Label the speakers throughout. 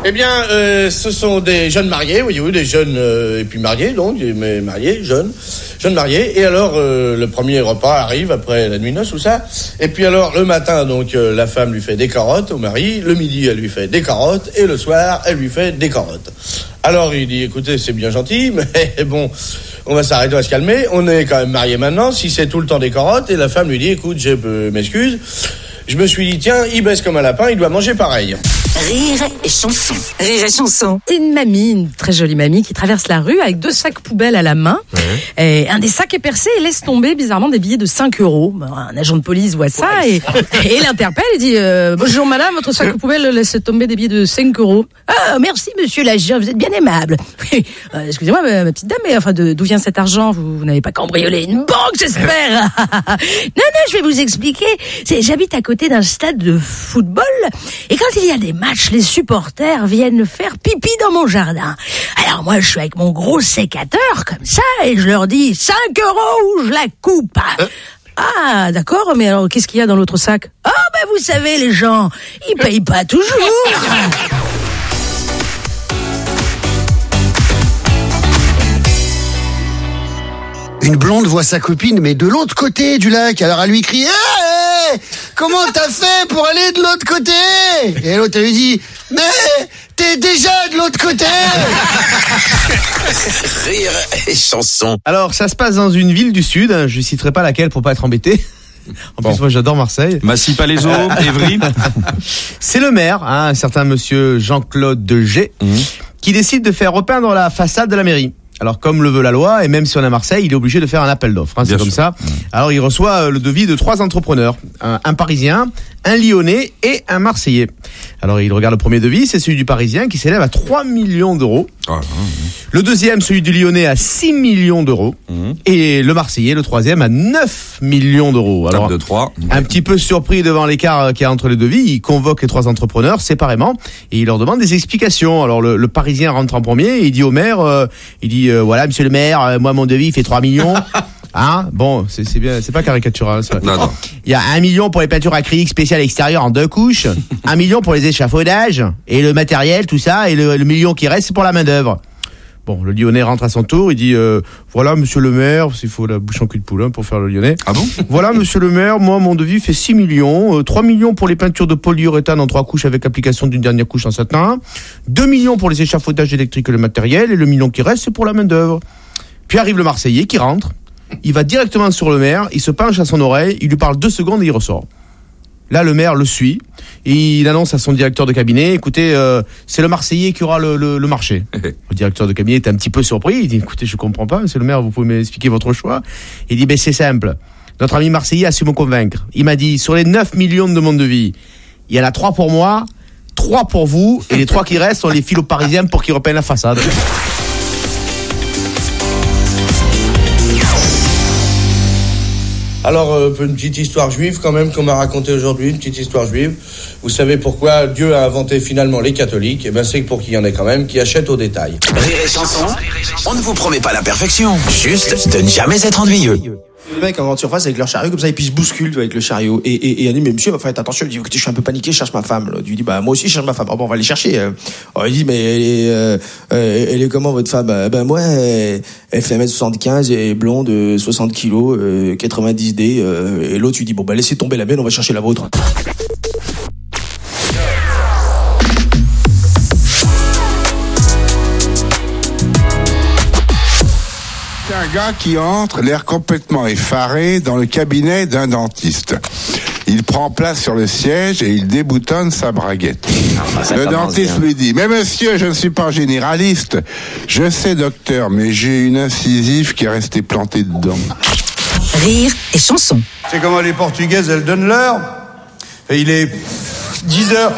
Speaker 1: Eh bien, ce sont des jeunes mariés, oui, des jeunes et puis mariés, donc, mais mariés, jeunes mariés. Et alors, le premier repas arrive après la nuit noce, tout ça. Et puis alors, le matin, donc, la femme lui fait des carottes au mari. Le midi, elle lui fait des carottes. Et le soir, elle lui fait des carottes. Alors, il dit, écoutez, c'est bien gentil, mais bon, on va s'arrêter, on va se calmer. On est quand même mariés maintenant. Si c'est tout le temps des carottes, et la femme lui dit, écoute, je m'excuse. Je me suis dit, tiens, il baisse comme un lapin, il doit manger pareil.
Speaker 2: Rire et chanson. Rire et chanson.
Speaker 3: C'est une mamie, une très jolie mamie, qui traverse la rue avec 2 sacs poubelles à la main. Et un des sacs est percé et laisse tomber bizarrement des billets de 5 €. Un agent de police voit ça et l'interpelle et dit bonjour madame, votre sac poubelle laisse tomber des billets de 5 €. Ah, merci monsieur l'agent, vous êtes bien aimable. Excusez-moi ma petite dame, mais enfin d'où vient cet argent? Vous n'avez pas cambriolé une banque, j'espère? Non, je vais vous expliquer. J'habite à côté d'un stade de football et quand il y a des matchs, les supporters viennent faire pipi dans mon jardin. Alors moi, je suis avec mon gros sécateur, comme ça, et je leur dis 5 € ou je la coupe. Ah, d'accord, mais alors qu'est-ce qu'il y a dans l'autre sac? Ah, ben vous savez, les gens, ils payent pas toujours.
Speaker 4: Une blonde voit sa copine, mais de l'autre côté du lac. Alors elle lui crie hey, comment t'as fait pour aller de l'autre côté? Et l'autre elle lui dit mais t'es déjà de l'autre côté.
Speaker 2: Rire et chanson.
Speaker 5: Alors, ça se passe dans une ville du Sud. Je citerai pas laquelle pour pas être embêté. En plus, moi, j'adore Marseille.
Speaker 6: Massy-Palaiseau, Évry.
Speaker 5: C'est le maire, un certain monsieur Jean-Claude Degé, qui décide de faire repeindre la façade de la mairie. Alors, comme le veut la loi, et même si on est à Marseille, il est obligé de faire un appel d'offres. C'est comme ça. Alors, il reçoit le devis de 3 entrepreneurs. Un Parisien, un Lyonnais et un Marseillais. Alors, il regarde le premier devis, c'est celui du Parisien qui s'élève à 3 millions d'euros. Le deuxième, celui du Lyonnais, à 6 millions d'euros. Et le Marseillais, le troisième, à 9 millions d'euros. Alors,
Speaker 6: de 3.
Speaker 5: Un petit peu surpris devant l'écart qu'il y a entre les devis, il convoque les 3 entrepreneurs séparément et il leur demande des explications. Alors, le Parisien rentre en premier et il dit au maire, voilà, monsieur le maire, moi, mon devis, il fait 3 millions. Hein? Bon, c'est bien, c'est pas caricatural, ça.
Speaker 6: Non.
Speaker 5: Il y a 1 million pour les peintures acryliques spéciales extérieures en 2 couches, 1 million pour les échafaudages et le matériel, tout ça, et le million qui reste, c'est pour la main-d'œuvre. Bon, le Lyonnais rentre à son tour, il dit voilà, monsieur le maire, s'il faut la bouche en cul de poule pour faire le Lyonnais.
Speaker 6: Ah bon?
Speaker 5: Voilà, monsieur le maire, moi, mon devis fait 6 millions, 3 millions pour les peintures de polyuréthane en 3 couches avec application d'une dernière couche en satin, 2 millions pour les échafaudages électriques et le matériel, et le million qui reste, c'est pour la main-d'œuvre. Puis arrive le Marseillais qui rentre, il va directement sur le maire, il se penche à son oreille, il lui parle 2 secondes et il ressort. Là, le maire le suit et il annonce à son directeur de cabinet, écoutez, c'est le Marseillais qui aura le marché. Le directeur de cabinet est un petit peu surpris, il dit, écoutez, je comprends pas, monsieur le maire, vous pouvez m'expliquer votre choix? Il dit, c'est simple, notre ami Marseillais a su me convaincre. Il m'a dit, sur les 9 millions de mon devis, il y en a 3 pour moi, 3 pour vous, et les 3 qui restent, on les file aux Parisiens pour qu'ils repeignent la façade.
Speaker 1: Alors, une petite histoire juive quand même qu'on m'a racontée aujourd'hui, une petite histoire juive. Vous savez pourquoi Dieu a inventé finalement les catholiques? Eh ben, c'est pour qu'il y en ait quand même qui achètent au détail.
Speaker 2: Rire et chanson. On ne vous promet pas la perfection, juste de ne jamais être ennuyeux.
Speaker 7: Le mec en grande surface avec leur chariot comme ça et puis il se bouscule avec le chariot et il dit mais monsieur faites attention, il dit écoutez je suis un peu paniqué, je cherche ma femme. Il dit moi aussi je cherche ma femme. Bon on va aller chercher. Il dit mais elle est comment votre femme? Moi elle fait 1m75 et blonde, 60 kilos, 90D et l'autre lui dit bon laissez tomber la mienne, on va chercher la vôtre.
Speaker 8: Un gars qui entre, l'air complètement effaré, dans le cabinet d'un dentiste. Il prend place sur le siège et il déboutonne sa braguette. Le dentiste lui dit « Mais monsieur, je ne suis pas généraliste. Je sais, docteur, mais j'ai une incisive qui est restée plantée dedans. »
Speaker 2: Rire et chanson.
Speaker 1: C'est comment les Portugaises, elles donnent l'heure. Et il est 10h30.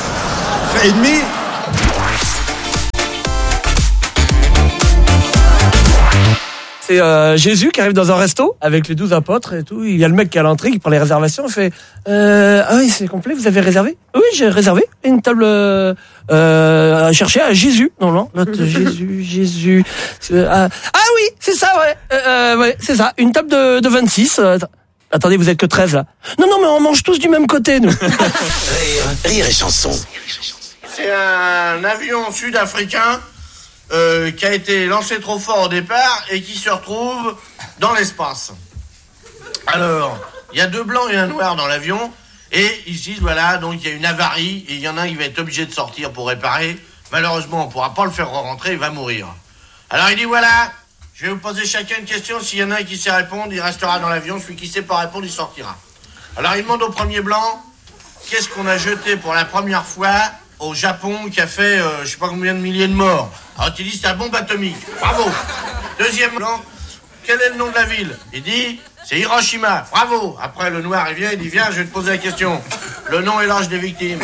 Speaker 9: C'est Jésus qui arrive dans un resto avec les 12 apôtres et tout. Il y a le mec qui a l'entrée, qui prend les réservations. Il fait ah oui, c'est complet, vous avez réservé? Oui, j'ai réservé une table à chercher à Jésus. Non, Jésus. Ah oui, c'est ça, ouais, c'est ça. Une table de 26. Attendez, vous êtes que 13 là. Non, mais on mange tous du même côté, nous.
Speaker 2: Rire et chanson.
Speaker 1: c'est un avion sud-africain qui a été lancé trop fort au départ et qui se retrouve dans l'espace. Alors, il y a 2 blancs et un noir dans l'avion et ils se disent, voilà, donc il y a une avarie et il y en a un qui va être obligé de sortir pour réparer. Malheureusement, on ne pourra pas le faire rentrer, il va mourir. Alors il dit, voilà, je vais vous poser chacun une question. S'il y en a un qui sait répondre, il restera dans l'avion. Celui qui ne sait pas répondre, il sortira. Alors il demande au premier blanc, qu'est-ce qu'on a jeté pour la première fois au Japon qui a fait, je sais pas combien de milliers de morts. Alors il dit, c'est la bombe atomique. Bravo. Deuxième blanc, quel est le nom de la ville? Il dit, c'est Hiroshima. Bravo. Après, le noir, il vient, il dit, viens, je vais te poser la question. Le nom et l'âge des victimes.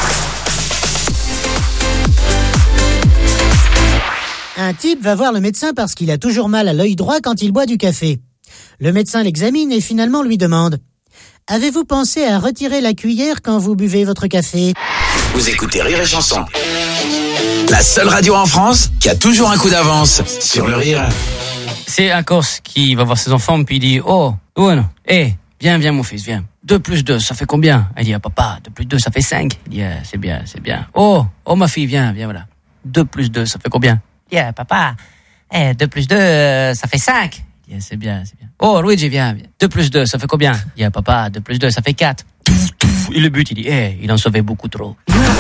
Speaker 6: Un type va voir le médecin parce qu'il a toujours mal à l'œil droit quand il boit du café. Le médecin l'examine et finalement lui demande « Avez-vous pensé à retirer la cuillère quand vous buvez votre café ?»
Speaker 2: Vous écoutez Rire et Chanson. La seule radio en France qui a toujours un coup d'avance sur le rire.
Speaker 10: C'est un Corse qui va voir ses enfants puis il dit « Oh, bueno, viens mon fils, viens. 2 plus 2, ça fait combien ?» Il dit « Papa, 2 plus 2, ça fait 5. » Il dit « C'est bien. Oh ma fille, viens, voilà. 2 plus 2, ça fait combien ?» Il dit « Papa, 2 plus 2, ça fait 5. » Il dit « C'est bien. Oh Luigi, viens. 2 plus 2, ça fait combien ?» Il dit « Papa, 2 plus 2, ça fait 4. » Il le bute, il dit « il en savait beaucoup trop. »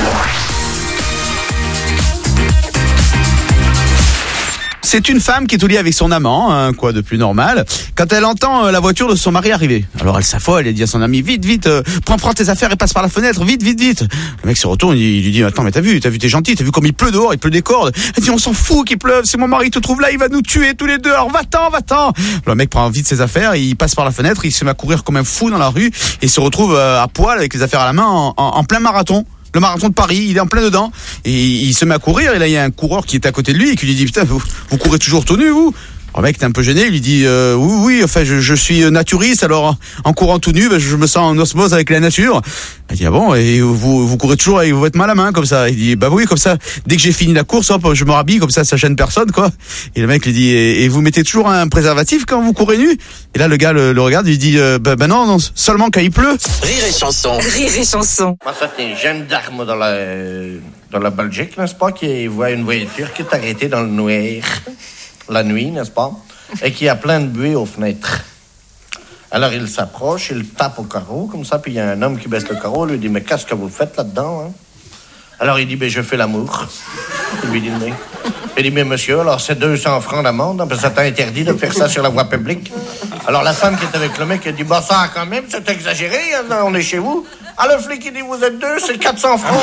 Speaker 5: C'est une femme qui est au lit avec son amant, hein, quoi de plus normal, quand elle entend la voiture de son mari arriver. Alors elle s'affole, elle dit à son ami, vite, prends tes affaires et passe par la fenêtre, vite. Le mec se retourne, il lui dit, attends, mais t'as vu, t'es gentil, t'as vu comme il pleut dehors, il pleut des cordes. Elle dit, on s'en fout qu'il pleuve, si mon mari te trouve là, il va nous tuer tous les deux, alors va-t'en. Le mec prend vite ses affaires, il passe par la fenêtre, il se met à courir comme un fou dans la rue, et il se retrouve à poil avec les affaires à la main en plein marathon. Le marathon de Paris, il est en plein dedans et il se met à courir et là il y a un coureur qui est à côté de lui et qui lui dit putain vous courez toujours tout nu vous? Le mec est un peu gêné, il lui dit oui, enfin je suis naturiste, alors en courant tout nu, je me sens en osmose avec la nature. Il dit ah bon, et vous courez toujours avec votre main à la main comme ça? Il dit bah oui, comme ça dès que j'ai fini la course, hop, je me rhabille comme ça gêne personne quoi. Et le mec lui dit et vous mettez toujours un préservatif quand vous courez nu? Et là le gars le regarde, il lui dit bah non, seulement quand il pleut.
Speaker 2: Rire et Chanson.
Speaker 1: Moi, c'était un jeune d'arme dans la Belgique, n'est-ce pas, qui voit une voiture qui est arrêtée dans le noir, la nuit, n'est-ce pas, et qui a plein de buée aux fenêtres. Alors il s'approche, il tape au carreau, comme ça, puis il y a un homme qui baisse le carreau, lui dit, mais qu'est-ce que vous faites là-dedans, hein? Alors il dit, je fais l'amour. Il lui dit, mais... Il dit, mais monsieur, alors c'est 200 francs d'amende, parce que ça t'a interdit de faire ça sur la voie publique. Alors la femme qui est avec le mec, elle dit, ça quand même, c'est exagéré, hein, on est chez vous. Ah, le flic, il dit, vous êtes 2, c'est 400 francs.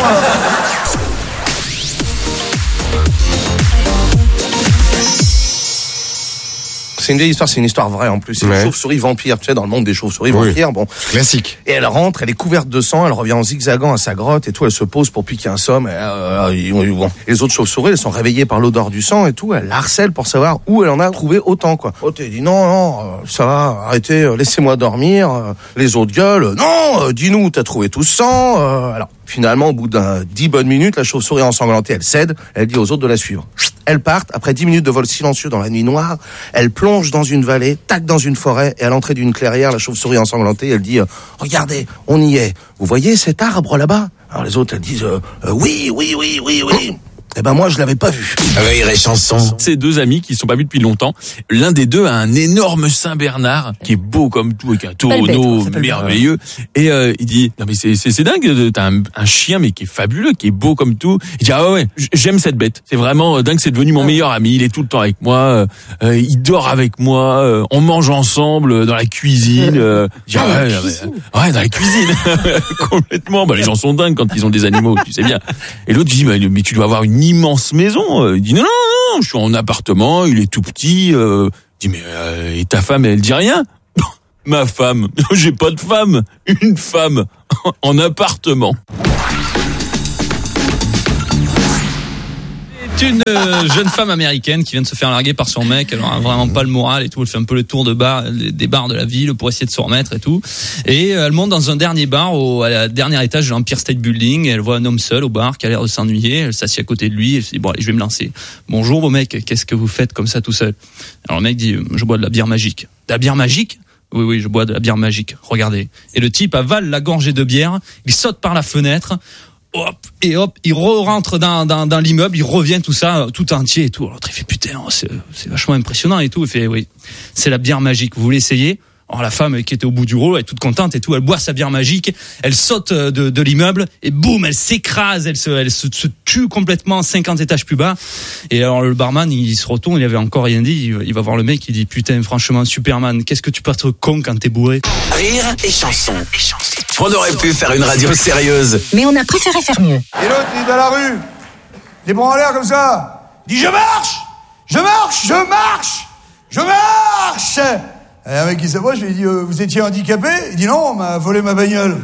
Speaker 11: C'est une vieille histoire, c'est une histoire vraie en plus. C'est une chauve-souris vampire, tu sais, dans le monde des chauves-souris vampires. Bon.
Speaker 8: Classique.
Speaker 11: Et elle rentre, elle est couverte de sang, elle revient en zigzagant à sa grotte et tout, elle se pose pour piquer un somme. Bon. Les autres chauves-souris, elles sont réveillées par l'odeur du sang et tout, elle la harcèle pour savoir où elle en a trouvé autant, quoi. Oh, t'es dit, non, ça va, arrêtez, laissez-moi dormir, les autres gueules, non, dis-nous, t'as trouvé tout ce sang, alors. Finalement, au bout d'un 10 bonnes minutes, la chauve-souris ensanglantée, elle cède, elle dit aux autres de la suivre. Elles partent, après 10 minutes de vol silencieux dans la nuit noire, elle plonge dans une vallée, tac dans une forêt, et à l'entrée d'une clairière, la chauve-souris ensanglantée, elle dit « Regardez, on y est. Vous voyez cet arbre là-bas ?» Alors les autres, elles disent « Oui. » Eh ben moi je l'avais pas vu.
Speaker 2: Rire et Chanson.
Speaker 12: C'est 2 amis qui ne sont pas vus depuis longtemps. L'un des 2 a un énorme Saint-Bernard qui est beau comme tout avec un tonneau merveilleux. Et il dit non mais c'est dingue, t'as un chien mais qui est fabuleux, qui est beau comme tout. Il dit ah ouais, j'aime cette bête. C'est vraiment dingue, c'est devenu mon meilleur ami. Il est tout le temps avec moi, il dort avec moi, on mange ensemble dans la cuisine. Ouais, dans la cuisine. Complètement. Les gens sont dingues quand ils ont des animaux, tu sais bien. Et l'autre dit mais tu dois avoir une immense maison. Il dit non, je suis en appartement, il est tout petit. Il dit mais et ta femme, elle dit rien? Ma femme, j'ai pas de femme, une femme en appartement. C'est une jeune femme américaine qui vient de se faire larguer par son mec. Elle a vraiment pas le moral et tout. Elle fait un peu le tour des bars de la ville pour essayer de se remettre et tout. Et elle monte dans un dernier bar à la dernière étage de l'Empire State Building. Elle voit un homme seul au bar qui a l'air de s'ennuyer. Elle s'assied à côté de lui. Elle se dit bon allez, je vais me lancer. Bonjour beau mec, qu'est-ce que vous faites comme ça tout seul? Alors le mec dit je bois de la bière magique. De la bière magique? Oui, je bois de la bière magique. Regardez. Et le type avale la gorgée de bière. Il saute par la fenêtre.
Speaker 13: hop, il rentre dans l'immeuble, il revient tout ça, tout entier et tout. L'autre il fait putain, c'est vachement impressionnant et tout. Il fait oui, c'est la bière magique. Vous voulez essayer? Alors la femme qui était au bout du rouleau, elle est toute contente et tout, elle boit sa bière magique, elle saute de l'immeuble et boum, elle s'écrase, elle se tue complètement 50 étages plus bas. Et alors le barman, il se retourne, il avait encore rien dit, il va voir le mec, il dit putain, franchement Superman, qu'est-ce que tu peux être con quand t'es bourré.
Speaker 2: Rire et chanson. On aurait pu faire une radio sérieuse,
Speaker 14: mais on a préféré faire mieux.
Speaker 15: Et l'autre, il est dans la rue, les bras en l'air comme ça, il dit je marche. Et un mec qui s'approche, je lui dis vous étiez handicapé? Il dit non, on m'a volé ma bagnole.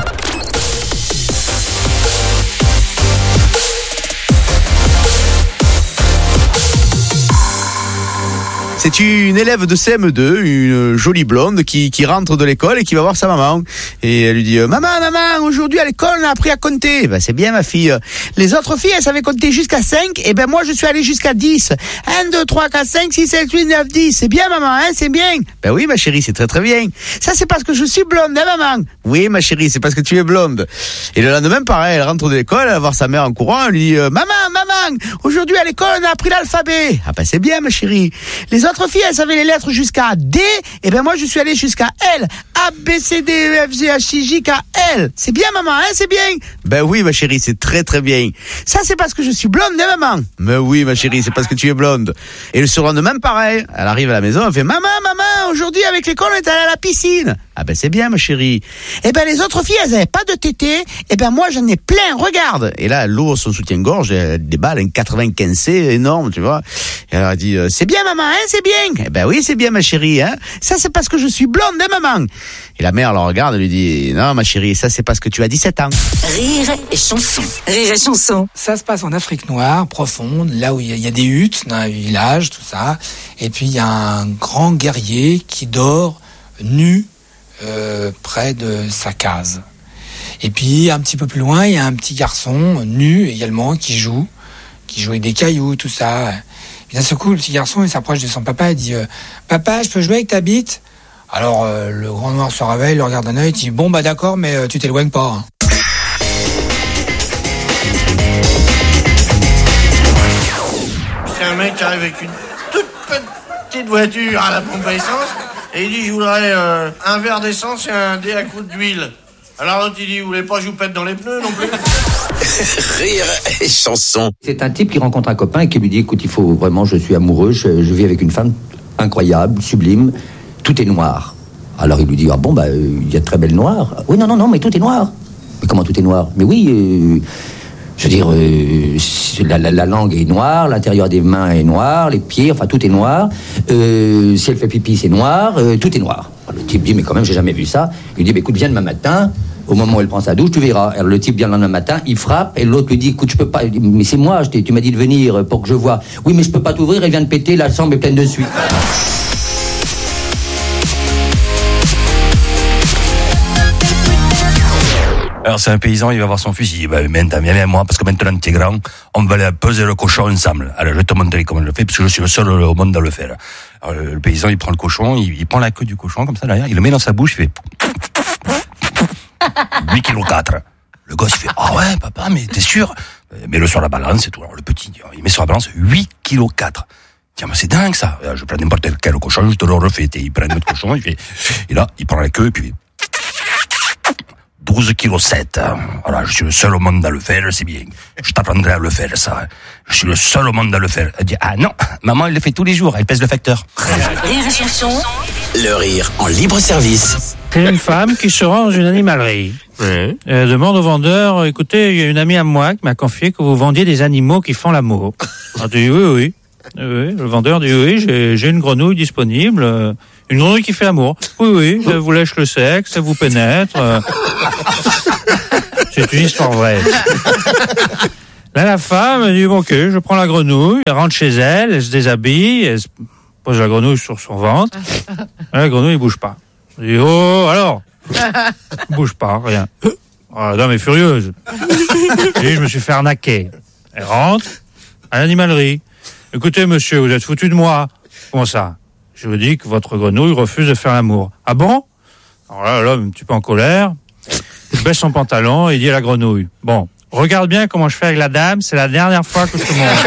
Speaker 5: C'est une élève de CM2, une jolie blonde qui rentre de l'école et qui va voir sa maman. Et elle lui dit maman, aujourd'hui à l'école on a appris à compter. Ben c'est bien ma fille. Les autres filles elles savaient compter jusqu'à 5 et ben moi je suis allé jusqu'à 10. 1, 2, 3, 4, 5, 6, 7, 8, 9, 10. C'est bien maman, hein, c'est bien. Ben oui ma chérie, c'est très très bien. Ça c'est parce que je suis blonde, hein maman? Oui ma chérie, c'est parce que tu es blonde. Et le lendemain pareil, elle rentre de l'école, elle va voir sa mère en courant, elle lui dit maman, aujourd'hui à l'école on a appris l'alphabet. Ah ben c'est bien ma chérie. Les autres filles, elles savaient les lettres jusqu'à D, et ben moi je suis allé jusqu'à L. A, B, C, D, E, F, G, H, I, J, K, L. C'est bien maman, hein, c'est bien. Ben oui ma chérie, c'est très très bien. Ça c'est parce que je suis blonde, hein maman? Mais oui ma chérie, c'est parce que tu es blonde. Et le surlendemain pareil, elle arrive à la maison, elle fait maman, aujourd'hui avec l'école on est allé à la piscine. Ah ben c'est bien ma chérie. Et ben les autres filles, elles avaient pas de tétés, et ben moi j'en ai plein, regarde. Et là elle ouvre son soutien-gorge, elle déballe un 95C énorme, tu vois. Et elle dit c'est bien maman, hein, c'est bien. Eh ben oui, c'est bien ma chérie, hein. Ça c'est parce que je suis blonde, hein maman. Et la mère la regarde et lui dit non ma chérie, ça c'est parce que tu as 17 ans.
Speaker 14: Rire et chanson. Rire et chanson.
Speaker 16: Ça se passe en Afrique noire, profonde, là où il y a des huttes dans un village, tout ça. Et puis il y a un grand guerrier qui dort nu près de sa case. Et puis un petit peu plus loin, il y a un petit garçon nu également qui joue avec des cailloux, tout ça. Et d'un seul coup, le petit garçon il s'approche de son papa et dit papa, je peux jouer avec ta bite? Alors le grand noir se réveille, le regarde d'un œil, dit bon bah d'accord, mais tu t'éloignes pas. Hein.
Speaker 1: C'est un mec qui arrive avec une toute petite voiture à la pompe à essence et il dit je voudrais un verre d'essence et un dé à coups d'huile. Alors l'autre il dit vous voulez pas que je vous pète dans les pneus non plus?
Speaker 2: Rire et chanson.
Speaker 17: C'est un type qui rencontre un copain et qui lui dit écoute, il faut vraiment, je suis amoureux, je vis avec une femme incroyable, sublime, tout est noir. Alors il lui dit ah bon bah il y a de très belles noires. Oui non mais tout est noir. Mais comment tout est noir? Mais oui je veux dire la langue est noire, l'intérieur des mains est noir, les pieds, enfin tout est noir. Si elle fait pipi c'est noir, tout est noir. Alors, le type dit mais quand même j'ai jamais vu ça. Il dit bah, écoute viens demain matin. Au moment où elle prend sa douche, tu verras. Alors, le type vient le lendemain matin, il frappe, et l'autre lui dit, écoute, je peux pas, mais c'est moi, tu m'as dit de venir pour que je vois. Oui, mais je peux pas t'ouvrir, elle vient de péter, la chambre est pleine de suie.
Speaker 18: Alors c'est un paysan, il va voir son fils, il dit maintenant viens moi parce que maintenant tu es grand, on va aller peser le cochon ensemble. Alors je vais te montrer comment je le fais parce que je suis le seul au monde à le faire. Alors, le paysan il prend le cochon, il prend la queue du cochon comme ça derrière, il le met dans sa bouche, il fait 8,4 kg. Le gosse il fait ah ouais papa mais t'es sûr? Mets-le sur la balance et tout. Alors le petit il met sur la balance 8,4 kg. Tiens, mais c'est dingue ça. Je prends n'importe quel cochon, je te le refais. Il prend un autre cochon, et là il prend la queue et puis 12,7 kg. Voilà, je suis le seul au monde à le faire, c'est bien. Je t'apprendrai à le faire, ça. Je suis le seul au monde à le faire. Elle dit, ah non, maman, elle le fait tous les jours, elle pèse le facteur.
Speaker 14: Rire et chanson.
Speaker 2: Le rire en libre service.
Speaker 19: C'est une femme qui se rend dans une animalerie. Elle demande au vendeur, écoutez, il y a une amie à moi qui m'a confié que vous vendiez des animaux qui font l'amour. Elle dit, oui. Le vendeur dit, oui, j'ai une grenouille disponible. Une grenouille qui fait l'amour. Oui, elle vous lèche le sexe, elle vous pénètre. C'est une histoire vraie. Là, la femme, elle dit, bon, ok, je prends la grenouille, elle rentre chez elle, elle se déshabille, elle pose la grenouille sur son ventre. La grenouille, elle bouge pas. Elle dit, oh, alors? Bouge pas, rien. Oh, la dame est furieuse. Elle dit, je me suis fait arnaquer. Elle rentre à l'animalerie. Écoutez, monsieur, vous êtes foutu de moi. Comment ça? Je vous dis que votre grenouille refuse de faire l'amour. Ah bon? Alors là, l'homme, un petit peu en colère, il baisse son pantalon et dit à la grenouille, bon, Regarde bien comment je fais avec la dame, c'est la dernière fois que je te montre.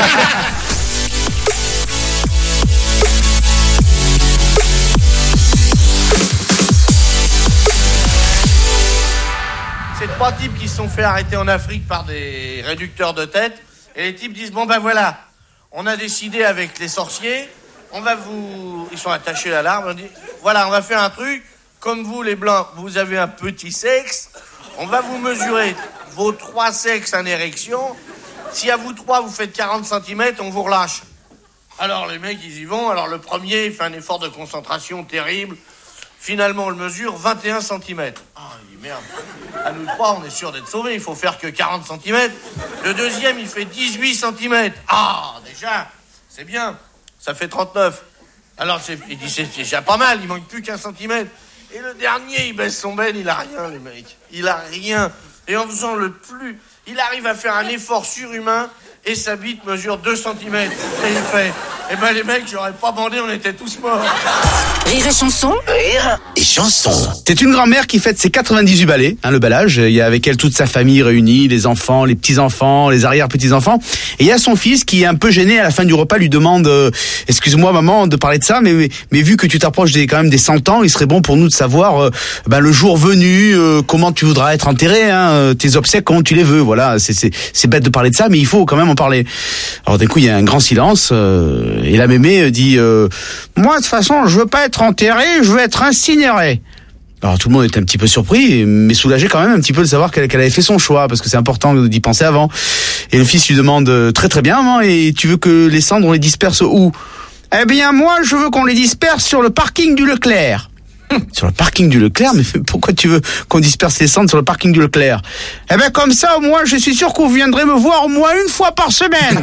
Speaker 1: C'est 3 types qui se sont fait arrêter en Afrique par des réducteurs de tête. Et les types disent, bon ben voilà, on a décidé avec les sorciers, ils sont attachés à l'arbre, on dit, voilà, on va faire un truc, comme vous les blancs, vous avez un petit sexe, on va vous mesurer vos 3 sexes en érection, si à vous 3 vous faites 40 cm, on vous relâche. Alors les mecs ils y vont, alors le premier il fait un effort de concentration terrible, finalement on le mesure 21 cm. Ah, il dit merde, à nous 3 on est sûr d'être sauvés, il faut faire que 40 cm. Le deuxième il fait 18 cm. Ah, déjà, c'est bien, ça fait 39. Alors il dit c'est déjà pas mal, il manque plus qu'un centimètre. Et le dernier il baisse son ben, il a rien les mecs, il a rien. Et en faisant il arrive à faire un effort surhumain et sa bite mesure 2 cm. Et il fait, eh ben les mecs, j'aurais pas bandé, on était tous morts.
Speaker 14: Rire et chanson.
Speaker 2: Rire et chanson.
Speaker 20: C'est une grand-mère qui fête ses 98 balais, le bal âge. Il y a avec elle toute sa famille réunie, les enfants, les petits-enfants, les arrière-petits-enfants. Et il y a son fils qui est un peu gêné à la fin du repas, lui demande excuse-moi maman de parler de ça, mais vu que tu t'approches quand même des 100 ans, il serait bon pour nous de savoir le jour venu, comment tu voudras être enterré, tes obsèques, comment tu les veux. Voilà, c'est bête de parler de ça, mais il faut quand même en parler. Alors d'un coup, il y a un grand silence et la mémé dit moi de toute façon, je veux pas être enterré, je veux être incinéré. Alors tout le monde était un petit peu surpris, mais soulagé quand même un petit peu de savoir qu'elle avait fait son choix, parce que c'est important d'y penser avant. Et le fils lui demande très très bien, maman, et tu veux que les cendres on les disperse où? Eh bien moi je veux qu'on les disperse sur le parking du Leclerc. Sur le parking du Leclerc? Mais pourquoi tu veux qu'on disperse les cendres sur le parking du Leclerc? Eh bien comme ça au moins je suis sûr que vous viendrez me voir au moins une fois par semaine.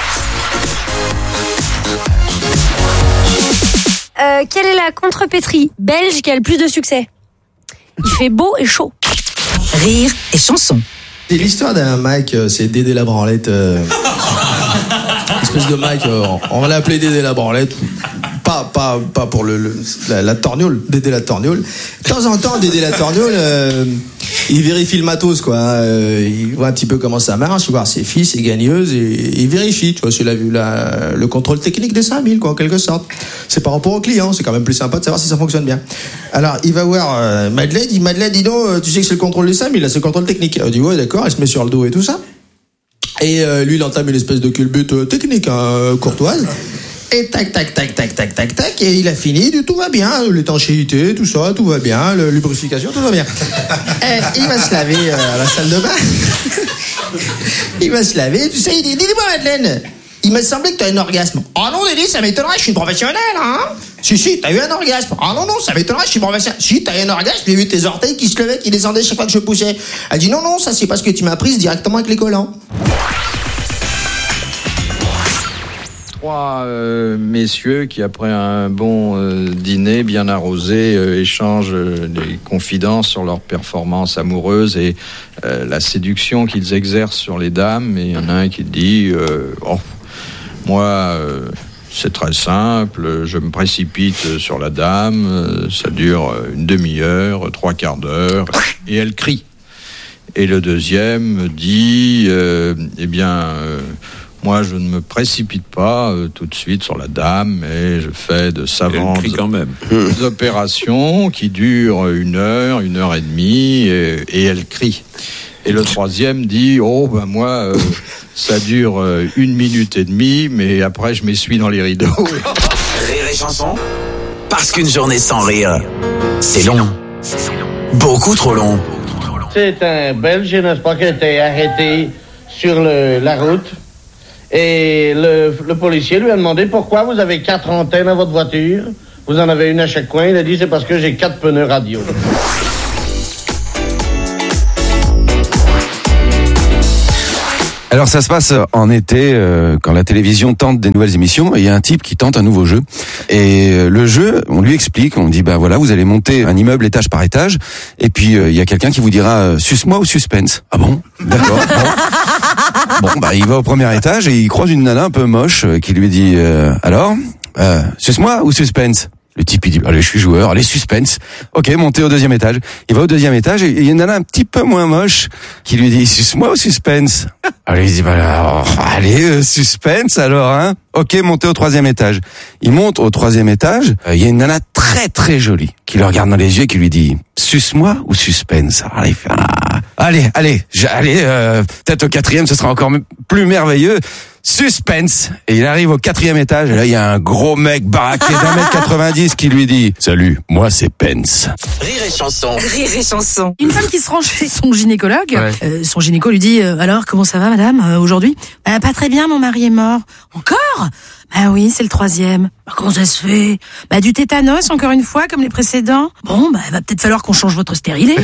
Speaker 21: Quelle est la contrepétrie belge qui a le plus de succès? Il fait beau et chaud.
Speaker 14: Rire et chanson.
Speaker 7: C'est l'histoire d'un mec, c'est Dédé la branlette. Espèce de mec, on va l'appeler Dédé la branlette. Pas pour la torgnole, Dédé la torgnole. De temps en temps, Dédé la torgnole, il vérifie le matos, quoi. Il voit un petit peu comment ça marche, il voit ses filles, ses gagneuses, et il vérifie, tu vois, c'est le contrôle technique des 5000, quoi, en quelque sorte. C'est par rapport au client, c'est quand même plus sympa de savoir si ça fonctionne bien. Alors, il va voir Madeleine, il dit, Madeleine, dis donc, tu sais que c'est le contrôle des 5000, là, c'est le contrôle technique. Elle dit, ouais, d'accord, elle se met sur le dos et tout ça. Et lui, il entame une espèce de culbute technique, courtoise. Et tac, et il a fini, tout va bien, l'étanchéité, tout ça, tout va bien, la lubrification, tout va bien. Et il va se laver à la salle de bain. Il va se laver, tu sais, il dit, dis-moi Madeleine, il m'a semblé que t'as un orgasme. Oh non, Dédé, ça m'étonnerait, je suis une professionnelle, hein. Si, t'as eu un orgasme. Oh non, ça m'étonnerait, je suis professionnelle. Si, t'as eu un orgasme, j'ai vu tes orteils qui se levaient, qui descendaient chaque fois que je poussais. Elle dit, non, ça c'est parce que tu m'as prise directement avec les collants.
Speaker 22: 3 messieurs qui, après un bon dîner bien arrosé, échangent des confidences sur leur performance amoureuse et la séduction qu'ils exercent sur les dames. Et il y en a un qui dit moi, c'est très simple, je me précipite sur la dame, ça dure une demi-heure, 3/4 d'heure, et elle crie. Et le deuxième dit moi, je ne me précipite pas tout de suite sur la dame, mais je fais de savantes opérations qui durent 1 heure, 1 heure et demie, et elle crie. Et le troisième dit, moi, ça dure 1 minute et demie, mais après, je m'essuie dans les rideaux.
Speaker 2: Rire et chanson, parce qu'une journée sans rire, c'est long. Beaucoup trop long.
Speaker 1: C'est un Belge, n'est-ce pas, qui a été arrêté sur la route. Et le policier lui a demandé pourquoi vous avez 4 antennes à votre voiture. Vous en avez une à chaque coin. Il a dit c'est parce que j'ai 4 pneus radio.
Speaker 23: Alors ça se passe en été quand la télévision tente des nouvelles émissions et il y a un type qui tente un nouveau jeu. Et le jeu, on lui explique, on dit voilà, vous allez monter un immeuble étage par étage et puis il y a quelqu'un qui vous dira suce-moi ou suspense. Ah bon? D'accord. Bon, il va au premier étage et il croise une nana un peu moche qui lui dit alors suce-moi ou suspense? Le type, il dit, allez, je suis joueur, allez, suspense. Ok, montez au 2e étage. Il va au 2e étage et il y en a un petit peu moins moche qui lui dit, suce-moi ou suspense? Allez, il dit, allez, suspense alors, hein. Ok, montez au 3e étage. Il monte au 3e étage. Il y a une nana très très jolie qui le regarde dans les yeux et qui lui dit, suce-moi ou suspense? Alors il fait, allez, peut-être au 4e, ce sera encore plus merveilleux. Suspense. Et il arrive au 4e étage et là il y a un gros mec baraqué d'1m90 qui lui dit, salut, moi c'est Pence.
Speaker 2: Rire et chanson.
Speaker 14: Rire et chanson.
Speaker 3: Une femme qui se rend chez son gynécologue, son gynéco lui dit alors comment ça va madame aujourd'hui? Pas très bien, mon mari est mort. Encore? Ah oui, c'est le 3e. Comment ça se fait? Du tétanos encore une fois comme les précédents. Bon, il va peut-être falloir qu'on change votre stérilet.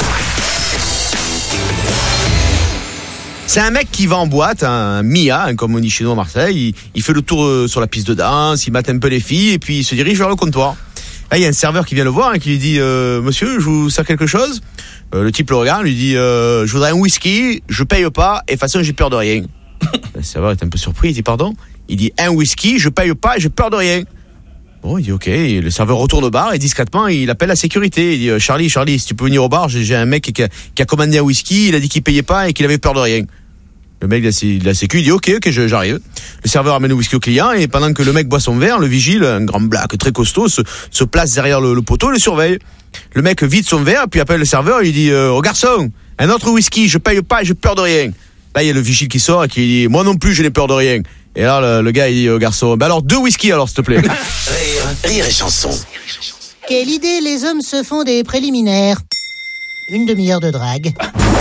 Speaker 5: C'est un mec qui va en boîte, un Mia, comme on dit chez nous à Marseille. Il fait le tour sur la piste de danse, il mate un peu les filles et puis il se dirige vers le comptoir. Là, il y a un serveur qui vient le voir et qui lui dit monsieur, je vous sers quelque chose? Le type le regarde, lui dit je voudrais un whisky, je paye pas et de toute façon j'ai peur de rien. Le serveur est un peu surpris, il dit pardon? Il dit un whisky, je paye pas et j'ai peur de rien. Bon, il dit ok, et le serveur retourne au bar et discrètement il appelle la sécurité. Il dit Charlie, si tu peux venir au bar, j'ai un mec qui a commandé un whisky, il a dit qu'il payait pas et qu'il avait peur de rien. Le mec de la sécu, il dit ok, j'arrive. Le serveur amène le whisky au client et pendant que le mec boit son verre, le vigile, un grand black très costaud, se place derrière le poteau et le surveille. Le mec vide son verre puis appelle le serveur, il dit oh garçon, un autre whisky, je paye pas, j'ai peur de rien. Là il y a le vigile qui sort et qui dit moi non plus je n'ai peur de rien. Et là le gars il dit au garçon, alors 2 whisky alors s'il te plaît.
Speaker 2: Rire et chanson.
Speaker 6: Quelle idée, les hommes se font des préliminaires. Une demi-heure de drague.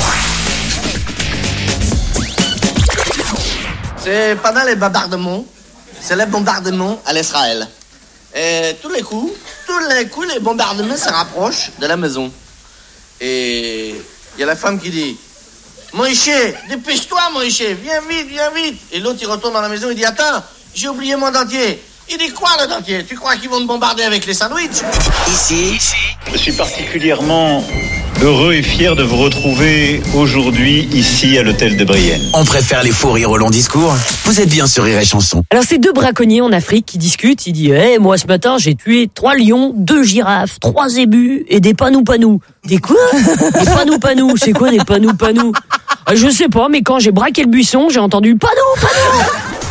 Speaker 1: C'est pendant les bombardements, c'est les bombardements à l'Israël. Et tous les coups, les bombardements se rapprochent de la maison. Et il y a la femme qui dit Moïse, dépêche-toi Moïse, viens vite. Et l'autre il retourne dans la maison, il dit attends, j'ai oublié mon dentier. Il dit quoi le dentier? Tu crois qu'ils vont te bombarder avec les sandwichs?
Speaker 2: Ici,
Speaker 4: je suis particulièrement heureux et fier de vous retrouver aujourd'hui ici à l'hôtel de Brienne.
Speaker 2: On préfère les faux rires au long discours. Vous êtes bien sur Rire et Chanson.
Speaker 9: Alors c'est 2 braconniers en Afrique qui discutent. Il dit moi ce matin j'ai tué 3 lions, 2 girafes, 3 zébus et des panou-panou. Des quoi? Des panou-panou. C'est quoi des panou-panou? Je sais pas, mais quand j'ai braqué le buisson, j'ai entendu panou-panou.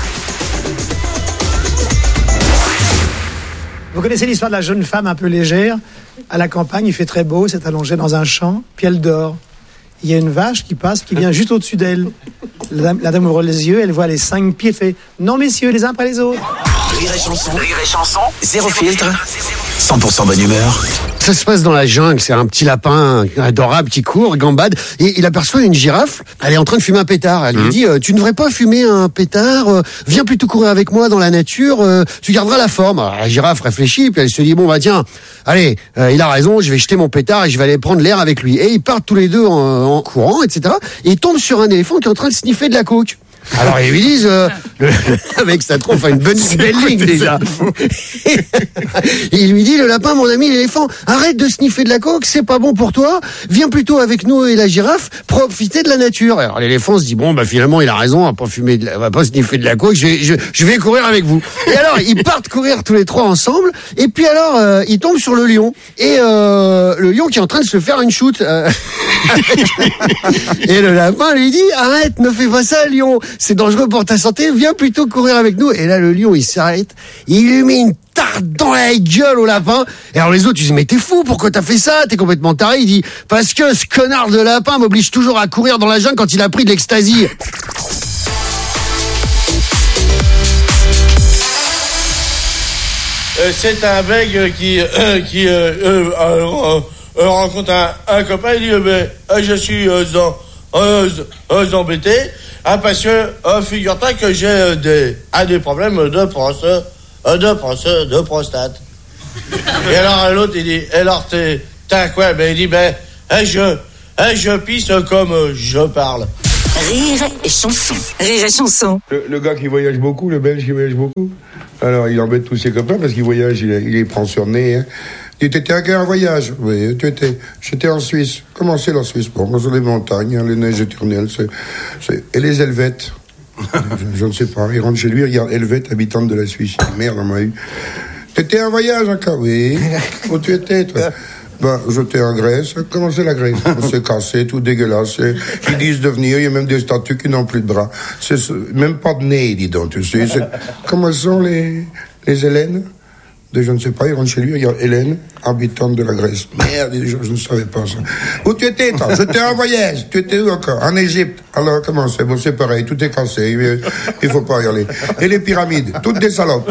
Speaker 24: Vous connaissez l'histoire de la jeune femme un peu légère? À la campagne, il fait très beau, c'est allongé dans un champ, puis elle dort. Il y a une vache qui passe, qui vient juste au-dessus d'elle. La dame ouvre les yeux, elle voit les 5 pieds, elle fait « Non, messieurs, les uns après les autres ».
Speaker 2: Rire et chanson, zéro filtre, 100% bonne humeur.
Speaker 25: Ça se passe dans la jungle, c'est un petit lapin adorable qui court, gambade, et il aperçoit une girafe, elle est en train de fumer un pétard. Elle lui dit tu ne devrais pas fumer un pétard, viens plutôt courir avec moi dans la nature, tu garderas la forme. Alors, la girafe réfléchit, puis elle se dit bon bah tiens, allez, il a raison, je vais jeter mon pétard et je vais aller prendre l'air avec lui. Et ils partent tous les deux en courant, etc. Et ils tombent sur un éléphant qui est en train de sniffer de la coke. Alors ils lui disent avec sa tronche, une belle ligne déjà. Et il lui dit le lapin, mon ami l'éléphant, arrête de sniffer de la coke, c'est pas bon pour toi. Viens plutôt avec nous et la girafe profiter de la nature. Alors l'éléphant se dit bon bah finalement il a raison, on va pas sniffer de la coke, je vais courir avec vous. Et alors ils partent courir tous les 3 ensemble. Et puis alors ils tombent sur le lion et le lion qui est en train de se faire une shoot. Et le lapin lui dit arrête, ne fais pas ça lion. C'est dangereux pour ta santé, viens plutôt courir avec nous. Et là, le lion, il s'arrête, il lui met une tarte dans la gueule au lapin. Et alors les autres, ils disent, mais t'es fou, pourquoi t'as fait ça? T'es complètement taré. Il dit, parce que ce connard de lapin m'oblige toujours à courir dans la jungle quand il a pris de l'ecstasy.
Speaker 1: C'est un mec qui rencontre un copain, il dit, je suis embêté. Parce que, figure-toi que j'ai des problèmes de prostate. Et alors, l'autre, il dit, alors, t'as quoi? Ben, il dit, je pisse comme je parle.
Speaker 14: Rire et chanson. Rire et chanson.
Speaker 8: Le gars qui voyage beaucoup, le Belge qui voyage beaucoup, alors il embête tous ses copains parce qu'il voyage, il les prend sur le nez, hein. Tu étais à quel voyage? Oui, j'étais en Suisse. Comment c'est la Suisse? Bon, sur les montagnes, hein, les neiges éternelles, et les Helvètes. je ne sais pas. Il rentre chez lui, il regarde Helvète, habitante de la Suisse. Merde, on m'a eu.
Speaker 10: T'étais en voyage encore? Oui. Où tu étais, toi? Ben, j'étais en Grèce. Comment c'est la Grèce? C'est cassé, tout dégueulasse. Ils disent de venir, il y a même des statues qui n'ont plus de bras. C'est même pas de nez, dis donc, tu sais. Comment sont les Hélènes? Je ne sais pas, il rentre chez lui, il y a Hélène, habitante de la Grèce. Merde, je ne savais pas ça. Où tu étais, toi? J'étais en voyage. Tu étais où encore? En Égypte. Alors, comment c'est? Bon, c'est pareil, tout est cassé. Il faut pas y aller. Et les pyramides, toutes des salopes.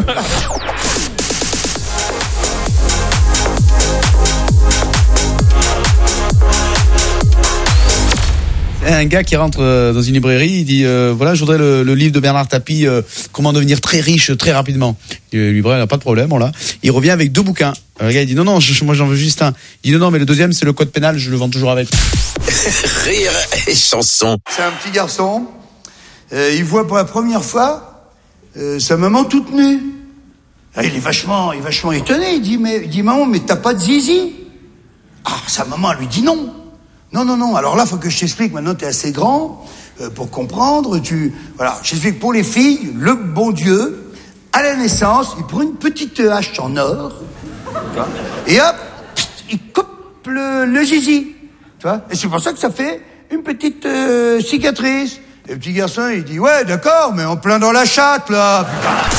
Speaker 20: Un gars qui rentre dans une librairie, il dit voilà, je voudrais le livre de Bernard Tapie, comment devenir très riche très rapidement. Le libraire n'a pas de problème, on l'a. Il revient avec 2 bouquins. Le gars il dit non, moi j'en veux juste un. Il dit non, mais le deuxième c'est le code pénal, je le vends toujours avec.
Speaker 2: Rire et chanson.
Speaker 11: C'est un petit garçon, il voit pour la première fois sa maman toute nue. Il est vachement étonné, il dit maman, mais t'as pas de zizi? Ah, sa maman lui dit non. Non. Alors là, faut que je t'explique. Maintenant, t'es assez grand pour comprendre. Voilà. Je t'explique. Pour les filles, le bon Dieu, à la naissance, il prend une petite hache en or, tu vois, et hop, il coupe le zizi, tu vois. Et c'est pour ça que ça fait une petite cicatrice. Et le petit garçon, il dit ouais, d'accord, mais en plein dans la chatte là. Putain.